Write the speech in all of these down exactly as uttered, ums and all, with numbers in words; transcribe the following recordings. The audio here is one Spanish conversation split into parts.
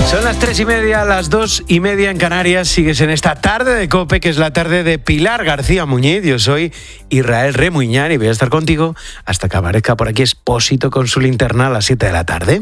Son las tres y media, las dos y media en Canarias. Sigues en esta tarde de COPE, que es la tarde de Pilar García Muñiz. Yo soy Israel Remuñán y voy a estar contigo hasta que aparezca por aquí Expósito con su linterna a las siete de la tarde.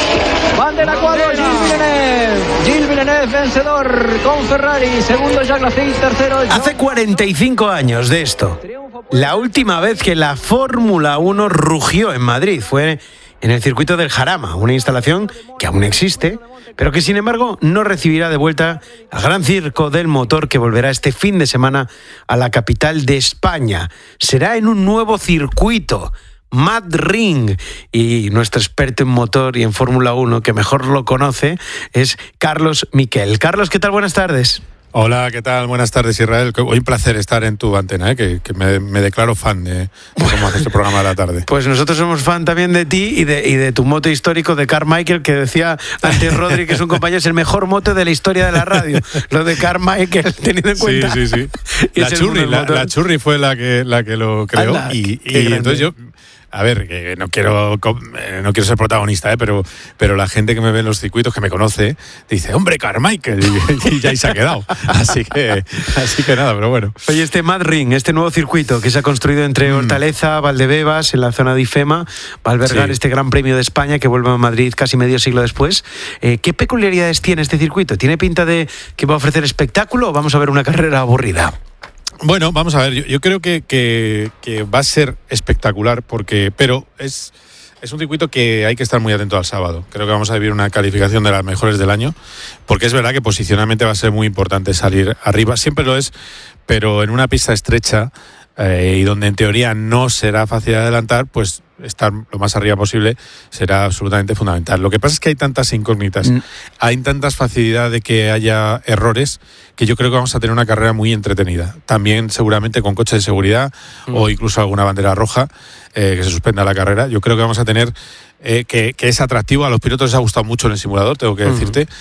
Van del cuadro Gilles Villeneuve. Gilles Villeneuve vencedor con Ferrari. Segundo Jacques Lafitte, tercero John... Hace cuarenta y cinco años de esto. La última vez que la Fórmula uno rugió en Madrid fue en el circuito del Jarama, una instalación que aún existe, pero que sin embargo no recibirá de vuelta al gran circo del motor que volverá este fin de semana a la capital de España. Será en un nuevo circuito, Mad Ring, y nuestro experto en motor y en Fórmula uno, que mejor lo conoce, es Carlos Miquel. Carlos, ¿qué tal? Buenas tardes. Hola, ¿qué tal? Buenas tardes, Israel. Hoy un placer estar en tu antena, ¿eh? que, que me, me declaro fan de, de cómo haces este programa de la tarde. Pues nosotros somos fan también de ti y de, y de tu moto histórico de Carmichael, que decía antes Rodri, que es un compañero, es el mejor moto de la historia de la radio. Lo de Carmichael, teniendo en cuenta. Sí, sí, sí. La Churri, la, la Churri fue la que, la que lo creó. Anda, y y entonces yo... A ver, que no quiero no quiero ser protagonista, ¿eh? pero pero la gente que me ve en los circuitos, que me conoce, dice, hombre, Carmichael, y, y ya ahí se ha quedado. Así que así que nada, pero bueno. Oye, este Mad Ring, este nuevo circuito que se ha construido entre Hortaleza, Valdebebas, en la zona de IFEMA, va a albergar sí. este Gran Premio de España que vuelve a Madrid casi medio siglo después. Eh, ¿Qué peculiaridades tiene este circuito? ¿Tiene pinta de que va a ofrecer espectáculo o vamos a ver una carrera aburrida? Bueno, vamos a ver, yo, yo creo que, que, que va a ser espectacular, porque pero es, es un circuito que hay que estar muy atento al sábado. Creo que vamos a vivir una calificación de las mejores del año, porque es verdad que posicionalmente va a ser muy importante salir arriba, siempre lo es, pero en una pista estrecha eh, y donde en teoría no será fácil adelantar, pues estar lo más arriba posible será absolutamente fundamental. Lo que pasa es que hay tantas incógnitas, mm. hay tantas facilidades de que haya errores, que yo creo que vamos a tener una carrera muy entretenida. También seguramente con coches de seguridad mm. o incluso alguna bandera roja, eh, que se suspenda la carrera. Yo creo que vamos a tener eh, que, que es atractivo. A los pilotos les ha gustado mucho en el simulador, tengo que decirte. Mm.